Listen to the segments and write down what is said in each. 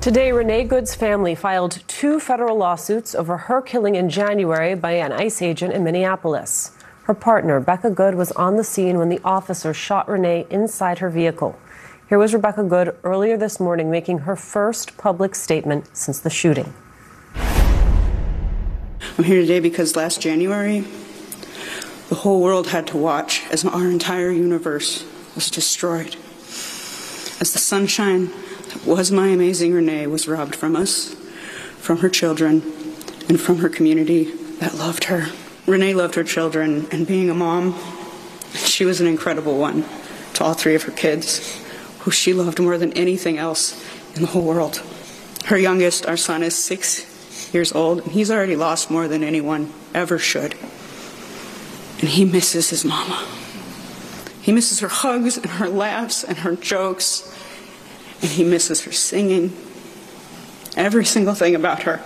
Today, Renee Good's family filed 2 federal lawsuits over her killing in January by an ICE agent in Minneapolis. Her partner, Rebecca Good, was on the scene when the officer shot Renee inside her vehicle. Here was Rebecca Good earlier this morning making her first public statement since the shooting. I'm here today because last January, the whole world had to watch as our entire universe was destroyed. As the sunshine that was my amazing Renee was robbed from us, from her children, and from her community that loved her. Renee loved her children, and being a mom, she was an incredible one to all 3 of her kids, who she loved more than anything else in the whole world. Her youngest, our son, is 6 years old, and he's already lost more than anyone ever should. And he misses his mama. He misses her hugs and her laughs and her jokes, and he misses her singing, every single thing about her.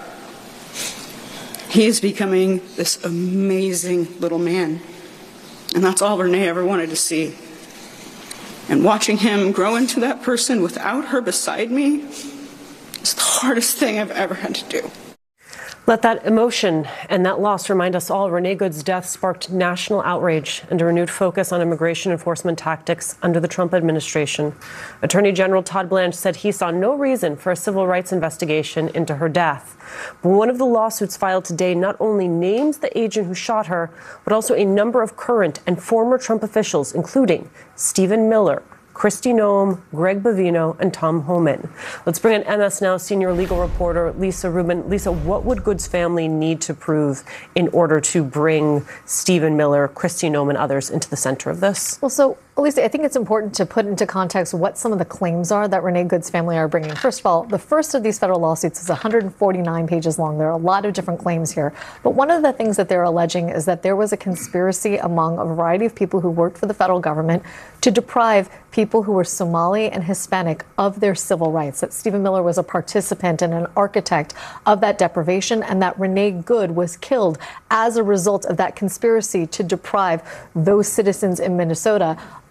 He is becoming this amazing little man, and that's all Renee ever wanted to see. And watching him grow into that person without her beside me is the hardest thing I've ever had to do. Let that emotion and that loss remind us all Renee Good's death sparked national outrage and a renewed focus on immigration enforcement tactics under the Trump administration. Attorney General Todd Blanche said he saw no reason for a civil rights investigation into her death. But one of the lawsuits filed today not only names the agent who shot her, but also a number of current and former Trump officials, including Stephen Miller, Kristi Noem, Greg Bovino, and Tom Homan. Let's bring in MS Now senior legal reporter Lisa Rubin. Lisa, what would Good's family need to prove in order to bring Stephen Miller, Kristi Noem, and others into the center of this? Well, so, Lisa, I think it's important to put into context what some of the claims are that Renee Good's family are bringing. First of all, the first of these federal lawsuits is 149 pages long. There are a lot of different claims here. But one of the things that they're alleging is that there was a conspiracy among a variety of people who worked for the federal government to deprive people who were Somali and Hispanic of their civil rights, that Stephen Miller was a participant and an architect of that deprivation, and that Renee Good was killed as a result of that conspiracy to deprive those citizens in Minnesota